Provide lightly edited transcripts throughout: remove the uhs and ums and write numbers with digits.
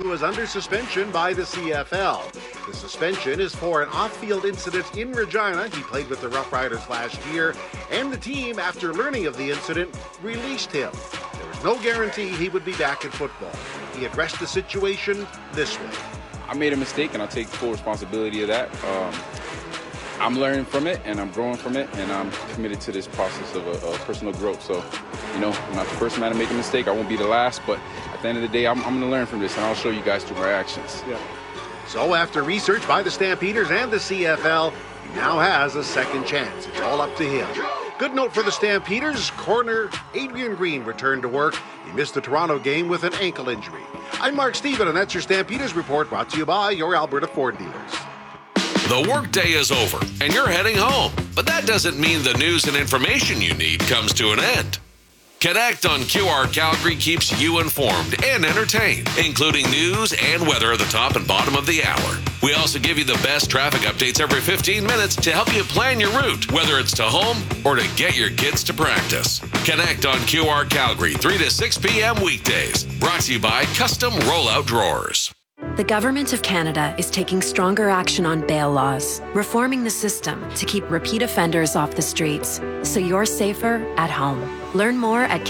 is under suspension by the CFL. The suspension is for an off-field incident in Regina. He played with the Rough Riders last year, and the team, after learning of the incident, released him. There was no guarantee he would be back in football. He addressed the situation this way. I made a mistake, and I'll take full responsibility of that. I'm learning from it, and I'm growing from it, and I'm committed to this process of personal growth. So, I'm not the first man to make a mistake. I won't be the last, but at the end of the day, I'm going to learn from this, and I'll show you guys through my actions. Yeah. So after research by the Stampeders and the CFL, he now has a second chance. It's all up to him. Good note for the Stampeders. Corner Adrian Green returned to work. He missed the Toronto game with an ankle injury. I'm Mark Stephen, and that's your Stampeders Report, brought to you by your Alberta Ford dealers. The workday is over, and you're heading home. But that doesn't mean the news and information you need comes to an end. Connect on QR Calgary keeps you informed and entertained, including news and weather at the top and bottom of the hour. We also give you the best traffic updates every 15 minutes to help you plan your route, whether it's to home or to get your kids to practice. Connect on QR Calgary 3 to 6 p.m. weekdays. Brought to you by Custom Rollout Drawers. The Government of Canada is taking stronger action on bail laws, reforming the system to keep repeat offenders off the streets, so you're safer at home. Learn more at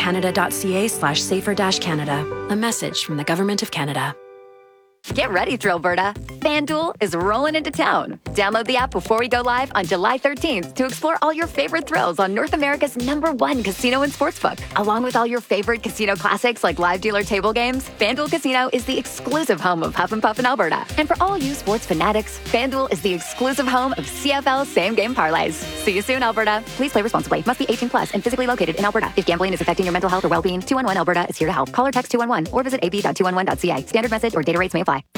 canada.ca/safer-canada. A message from the Government of Canada. Get ready, Thrillberta. FanDuel is rolling into town. Download the app before we go live on July 13th to explore all your favorite thrills on North America's #1 casino and sportsbook. Along with all your favorite casino classics like live dealer table games, FanDuel Casino is the exclusive home of Huff and Puff in Alberta. And for all you sports fanatics, FanDuel is the exclusive home of CFL same-game parlays. See you soon, Alberta. Please play responsibly. Must be 18 plus and physically located in Alberta. If gambling is affecting your mental health or well-being, 211 Alberta is here to help. Call or text 211 or visit ab.211.ca. Standard message or data rates may apply.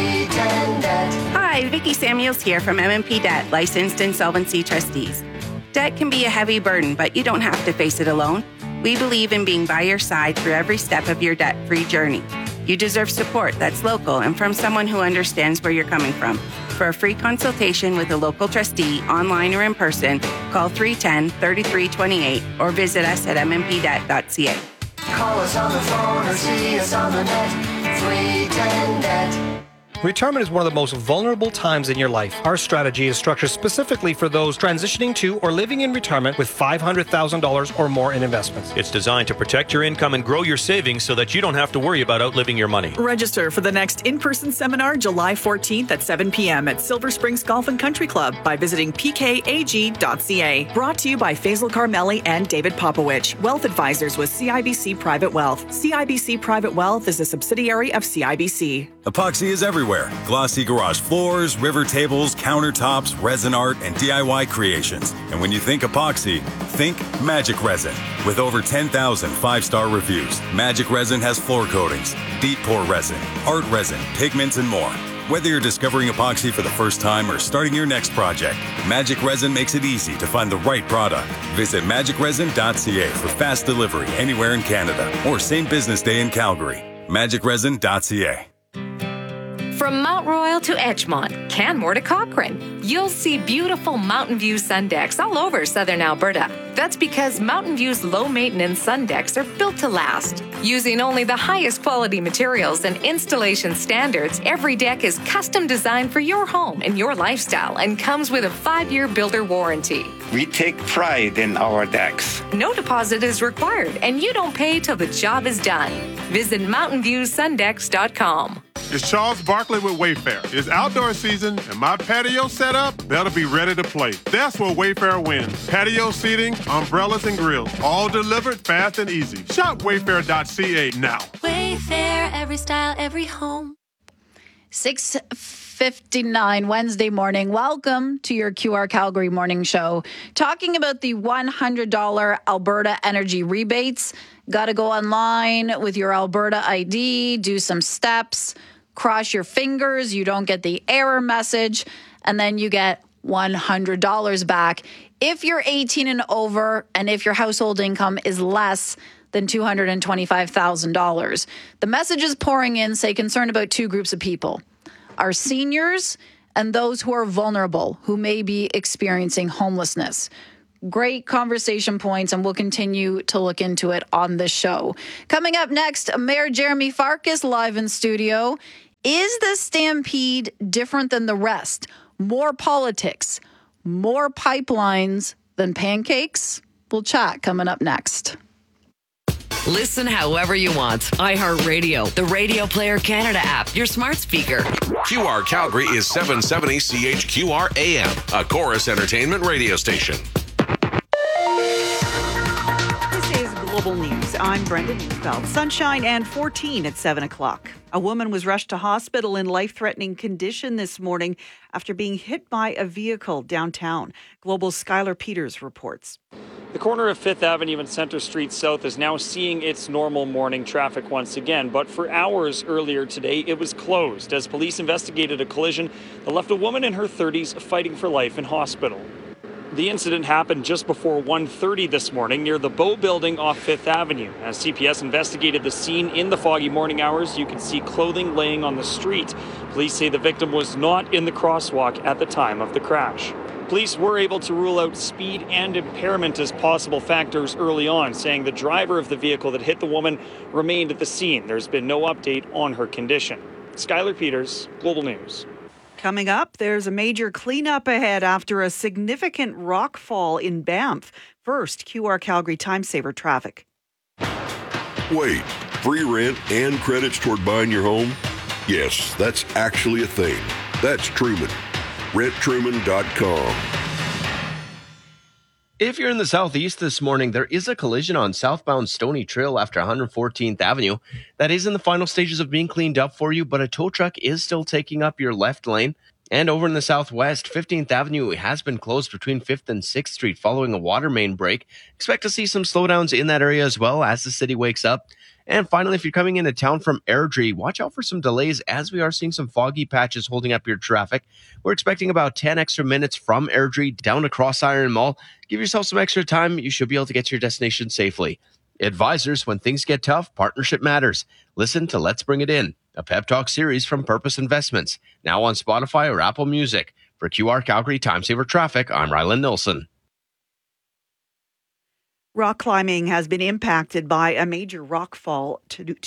Hi, Vicki Samuels here from MMP Debt, licensed insolvency trustees. Debt can be a heavy burden, but you don't have to face it alone. We believe in being by your side through every step of your debt-free journey. You deserve support that's local and from someone who understands where you're coming from. For a free consultation with a local trustee, online or in person, call 310-3328 or visit us at mmpdebt.ca. Call us on the phone or see us on the net. 310-NET. Retirement is one of the most vulnerable times in your life. Our strategy is structured specifically for those transitioning to or living in retirement with $500,000 or more in investments. It's designed to protect your income and grow your savings so that you don't have to worry about outliving your money. Register for the next in-person seminar July 14th at 7 p.m. at Silver Springs Golf and Country Club by visiting pkag.ca. Brought to you by Faisal Carmeli and David Popowich, Wealth Advisors with CIBC Private Wealth. CIBC Private Wealth is a subsidiary of CIBC. Epoxy is everywhere. Glossy garage floors, river tables, countertops, resin art, and DIY creations. And when you think epoxy, think Magic Resin. With over 10,000 five-star reviews, Magic Resin has floor coatings, deep pour resin, art resin, pigments, and more. Whether you're discovering epoxy for the first time or starting your next project, Magic Resin makes it easy to find the right product. Visit magicresin.ca for fast delivery anywhere in Canada or same business day in Calgary. magicresin.ca. From Mount Royal to Edgemont, Canmore to Cochrane, you'll see beautiful Mountain View sun decks all over southern Alberta. That's because Mountain View's low-maintenance sun decks are built to last. Using only the highest quality materials and installation standards, every deck is custom designed for your home and your lifestyle and comes with a 5-year builder warranty. We take pride in our decks. No deposit is required, and you don't pay till the job is done. Visit mountainviewsundecks.com. It's Charles Barkley with Wayfair. It's outdoor season, and my patio setup better be ready to play. That's where Wayfair wins. Patio seating, umbrellas, and grills, all delivered fast and easy. Shop wayfair.ca now. Wayfair, every style, every home. 6:59 Wednesday morning. Welcome to your QR Calgary morning show. Talking about the $100 Alberta energy rebates. Got to go online with your Alberta ID, do some steps, cross your fingers, you don't get the error message, and then you get $100 back if you're 18 and over and if your household income is less than $225,000. The messages pouring in say concern about two groups of people, our seniors and those who are vulnerable, who may be experiencing homelessness. Great conversation points, and we'll continue to look into it on this show. Coming up next, Mayor Jeremy Farkas live in studio. Is the stampede different than the rest? More politics, more pipelines than pancakes? We'll chat coming up next. Listen however you want. iHeartRadio, the Radio Player Canada app, your smart speaker. QR Calgary is 770 CHQR AM, a Chorus Entertainment radio station. This is Global News. I'm Brenda Neufeld. Sunshine and 14 at 7 o'clock. A woman was rushed to hospital in life-threatening condition this morning after being hit by a vehicle downtown. Global's Skylar Peters reports. The corner of 5th Avenue and Centre Street South is now seeing its normal morning traffic once again, but for hours earlier today, it was closed as police investigated a collision that left a woman in her 30s fighting for life in hospital. The incident happened just before 1:30 this morning near the Bow Building off 5th Avenue. As CPS investigated the scene in the foggy morning hours, you could see clothing laying on the street. Police say the victim was not in the crosswalk at the time of the crash. Police were able to rule out speed and impairment as possible factors early on, saying the driver of the vehicle that hit the woman remained at the scene. There's been no update on her condition. Skylar Peters, Global News. Coming up, there's a major cleanup ahead after a significant rock fall in Banff. First, QR Calgary Time Saver traffic. Wait, free rent and credits toward buying your home? Yes, that's actually a thing. That's Truman. RentTruman.com. If you're in the southeast this morning, there is a collision on southbound Stony Trail after 114th Avenue. That is in the final stages of being cleaned up for you, but a tow truck is still taking up your left lane. And over in the southwest, 15th Avenue has been closed between 5th and 6th Street following a water main break. Expect to see some slowdowns in that area as well as the city wakes up. And finally, if you're coming into town from Airdrie, watch out for some delays as we are seeing some foggy patches holding up your traffic. We're expecting about 10 extra minutes from Airdrie down to Cross Iron Mall. Give yourself some extra time. You should be able to get to your destination safely. Advisors, when things get tough, partnership matters. Listen to Let's Bring It In, a pep talk series from Purpose Investments, now on Spotify or Apple Music. For QR Calgary Time Saver Traffic, I'm Ryland Nilsson. Rock climbing has been impacted by a major rock fall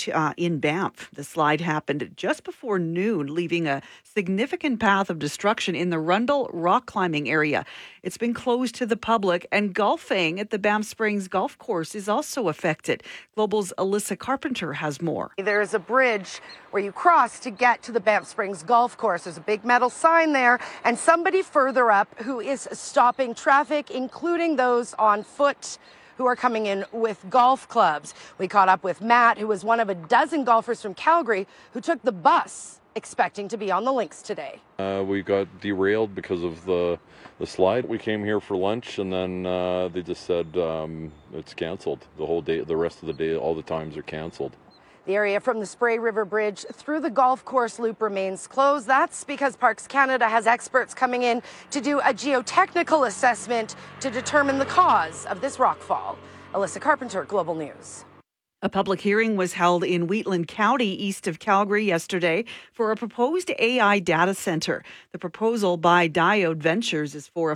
in Banff. The slide happened just before noon, leaving a significant path of destruction in the Rundle rock climbing area. It's been closed to the public, and golfing at the Banff Springs Golf Course is also affected. Global's Alyssa Carpenter has more. There is a bridge where you cross to get to the Banff Springs Golf Course. There's a big metal sign there, and somebody further up who is stopping traffic, including those on foot who are coming in with golf clubs. We caught up with Matt, who was one of a dozen golfers from Calgary who took the bus expecting to be on the links today. We got derailed because of the slide. We came here for lunch, and then they just said it's canceled. The whole day, the rest of the day, all the times are canceled. The area from the Spray River Bridge through the golf course loop remains closed. That's because Parks Canada has experts coming in to do a geotechnical assessment to determine the cause of this rockfall. Alyssa Carpenter, Global News. A public hearing was held in Wheatland County, east of Calgary, yesterday for a proposed AI data center. The proposal by Diode Ventures is for a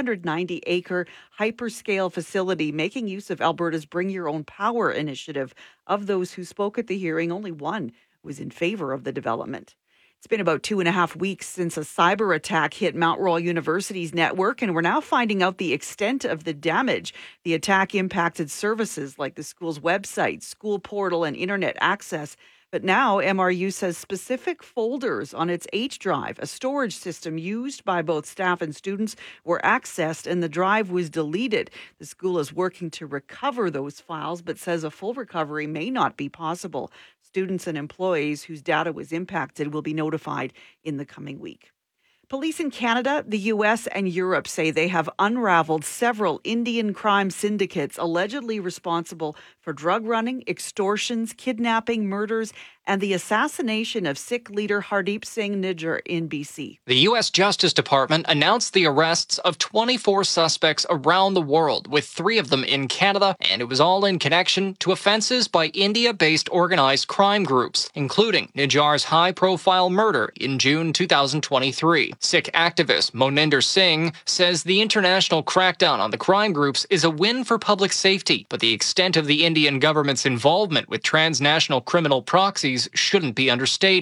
590-acre hyperscale facility making use of Alberta's Bring Your Own Power initiative. Of those who spoke at the hearing, only one was in favor of the development. It's been about 2.5 weeks since a cyber attack hit Mount Royal University's network, and we're now finding out the extent of the damage. The attack impacted services like the school's website, school portal, and internet access. But now MRU says specific folders on its H drive, a storage system used by both staff and students, were accessed and the drive was deleted. The school is working to recover those files, but says a full recovery may not be possible. Students and employees whose data was impacted will be notified in the coming week. Police in Canada, the U.S., and Europe say they have unraveled several Indian crime syndicates allegedly responsible for drug running, extortions, kidnapping, murders, and the assassination of Sikh leader Hardeep Singh Nijjar in BC. The U.S. Justice Department announced the arrests of 24 suspects around the world, with 3 of them in Canada, and it was all in connection to offenses by India-based organized crime groups, including Nijjar's high-profile murder in June 2023. Sikh activist Moninder Singh says the international crackdown on the crime groups is a win for public safety, but the extent of the Indian government's involvement with transnational criminal proxies shouldn't be understated.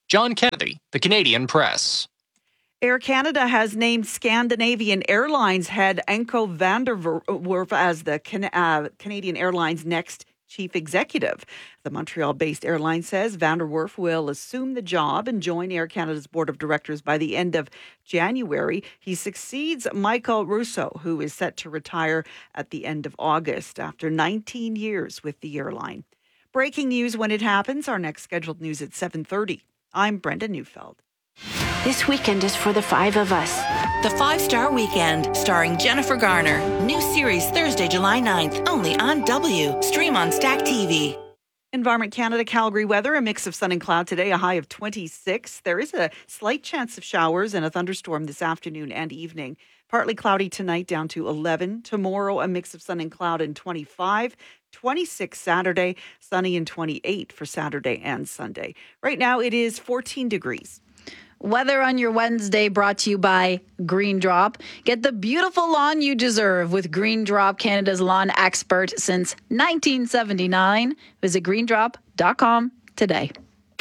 John Kennedy, the Canadian Press. Air Canada has named Scandinavian Airlines head Anko van der Werf as the Canadian Airlines' next chief executive. The Montreal-based airline says van der Werf will assume the job and join Air Canada's board of directors by the end of January. He succeeds Michael Russo, who is set to retire at the end of August after 19 years with the airline. Breaking news when it happens. Our next scheduled news at 7:30. I'm Brenda Neufeld. This weekend is for the five of us. The 5-Star Weekend, starring Jennifer Garner. New series Thursday, July 9th, only on W. Stream on Stack TV. Environment Canada Calgary weather, a mix of sun and cloud today, a high of 26. There is a slight chance of showers and a thunderstorm this afternoon and evening. Partly cloudy tonight, down to 11. Tomorrow, a mix of sun and cloud and 25. 26 Saturday, sunny and 28 for Saturday and Sunday. Right now, it is 14 degrees. Weather on your Wednesday brought to you by Green Drop. Get the beautiful lawn you deserve with Green Drop, Canada's lawn expert since 1979. Visit greendrop.com today.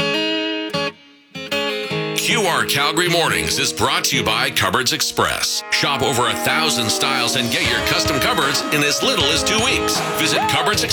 QR Calgary Mornings is brought to you by Cupboards Express. Shop over 1,000 styles and get your custom cupboards in as little as 2 weeks. Visit Cupboards